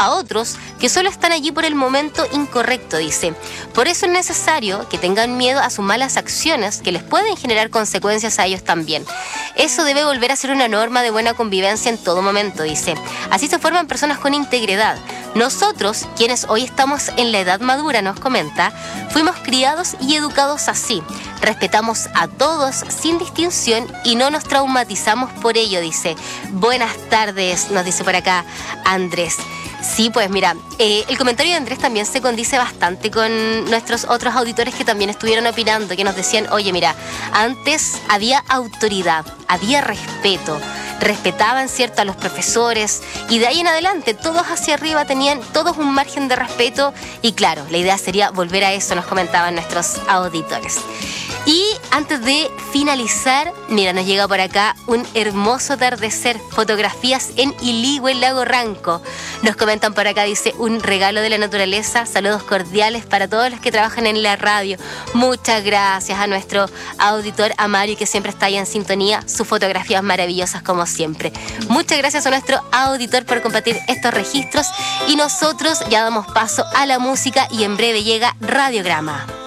a otros que solo están allí por el momento incorrecto, dice. Por eso es necesario que tengan miedo a sus malas acciones que les pueden generar consecuencias a ellos también. Eso debe volver a ser una norma de buena convivencia en todo momento, dice. Así se forman personas con integridad. Nosotros, quienes hoy estamos en la edad madura, nos comenta, fuimos criados y educados así. Respetamos a todos sin distinción y no nos traumatizamos por ello, dice. Buenas tardes, nos dice por acá Andrés. Sí, pues mira, el comentario de Andrés también se condice bastante con nuestros otros auditores que también estuvieron opinando, que nos decían, oye, mira, antes había autoridad, había respeto, respetaban, ¿cierto?, a los profesores, y de ahí en adelante todos hacia arriba tenían todos un margen de respeto, y claro, la idea sería volver a eso, nos comentaban nuestros auditores. Y antes de finalizar, mira, nos llega por acá un hermoso atardecer, fotografías en Iligüe, Lago Ranco. Nos comentan por acá, dice, un regalo de la naturaleza, saludos cordiales para todos los que trabajan en la radio. Muchas gracias a nuestro auditor, a Mario, que siempre está ahí en sintonía, sus fotografías maravillosas como siempre. Muchas gracias a nuestro auditor por compartir estos registros y nosotros ya damos paso a la música y en breve llega Radiograma.